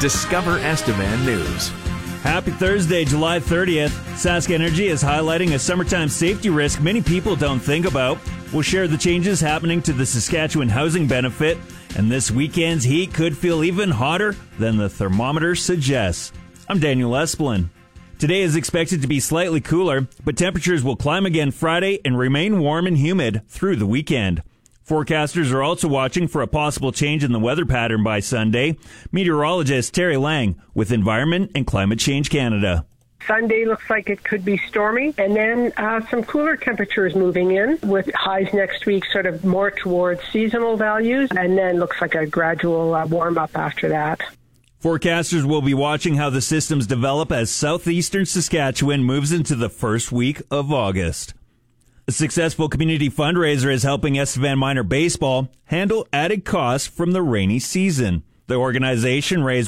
Discover Estevan News. Happy Thursday, July 30th. Sask Energy is highlighting a summertime safety risk many people don't think about. We'll share the changes happening to the Saskatchewan housing benefit, and this weekend's heat could feel even hotter than the thermometer suggests. I'm Daniel Esplin. Today is expected to be slightly cooler, but temperatures will climb again Friday and remain warm and humid through the weekend. Forecasters are also watching for a possible change in the weather pattern by Sunday. Meteorologist Terry Lang with Environment and Climate Change Canada. Sunday looks like it could be stormy, and then some cooler temperatures moving in with highs next week sort of more towards seasonal values, and then looks like a gradual warm-up after that. Forecasters will be watching how the systems develop as southeastern Saskatchewan moves into the first week of August. A successful community fundraiser is helping Estevan Minor Baseball handle added costs from the rainy season. The organization raised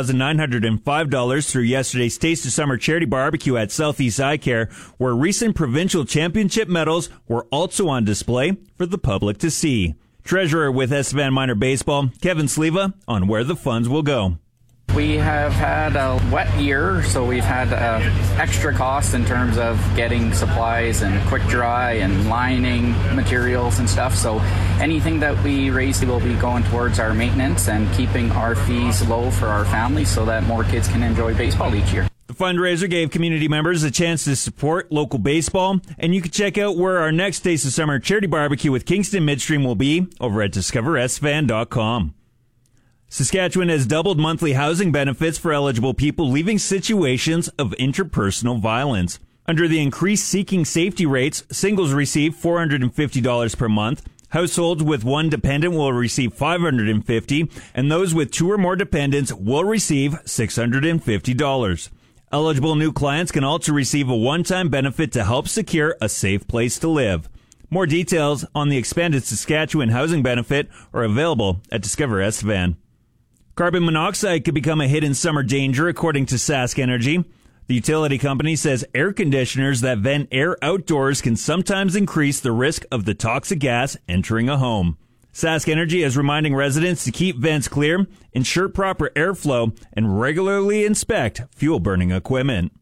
$1,905 through yesterday's Taste of Summer charity barbecue at Southeast Eye Care, where recent provincial championship medals were also on display for the public to see. Treasurer with Estevan Minor Baseball, Kevin Sleva, on where the funds will go. We have had a wet year, so we've had extra costs in terms of getting supplies and quick dry and lining materials and stuff. So anything that we raise will be going towards our maintenance and keeping our fees low for our families so that more kids can enjoy baseball each year. The fundraiser gave community members a chance to support local baseball, and you can check out where our next Taste of Summer charity barbecue with Kingston Midstream will be over at discoverestevan.com. Saskatchewan has doubled monthly housing benefits for eligible people leaving situations of interpersonal violence. Under the increased seeking safety rates, singles receive $450 per month, households with one dependent will receive $550, and those with two or more dependents will receive $650. Eligible new clients can also receive a one-time benefit to help secure a safe place to live. More details on the expanded Saskatchewan housing benefit are available at Discover Estevan. Carbon monoxide could become a hidden summer danger, according to Sask Energy. The utility company says air conditioners that vent air outdoors can sometimes increase the risk of the toxic gas entering a home. Sask Energy is reminding residents to keep vents clear, ensure proper airflow, and regularly inspect fuel-burning equipment.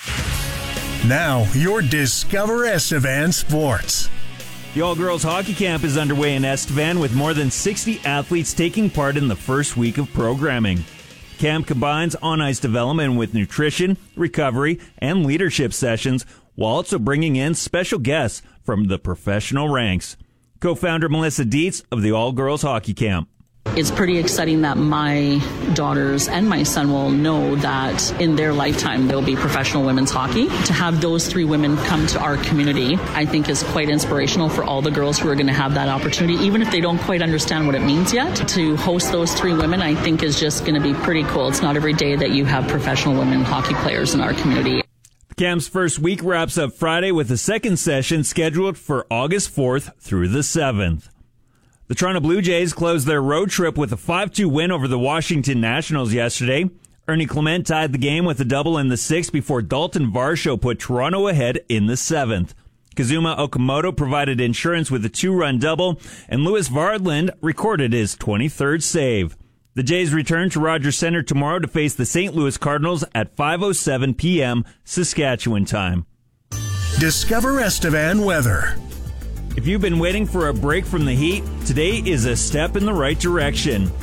Now, your Discover Estevan Sports. The all-girls hockey camp is underway in Estevan with more than 60 athletes taking part in the first week of programming. Camp combines on-ice development with nutrition, recovery, and leadership sessions, while also bringing in special guests from the professional ranks. Co-founder Melissa Dietz of the all-girls hockey camp. It's pretty exciting that my daughters and my son will know that in their lifetime there will be professional women's hockey. To have those three women come to our community, I think is quite inspirational for all the girls who are going to have that opportunity, even if they don't quite understand what it means yet. To host those three women, I think is just going to be pretty cool. It's not every day that you have professional women hockey players in our community. The camp's first week wraps up Friday with a second session scheduled for August 4th through the 7th. The Toronto Blue Jays closed their road trip with a 5-2 win over the Washington Nationals yesterday. Ernie Clement tied the game with a double in the 6th before Dalton Varsho put Toronto ahead in the 7th. Kazuma Okamoto provided insurance with a 2-run double, and Lewis Vardland recorded his 23rd save. The Jays return to Rogers Centre tomorrow to face the St. Louis Cardinals at 5:07 p.m. Saskatchewan time. Discover Estevan weather. If you've been waiting for a break from the heat, today is a step in the right direction.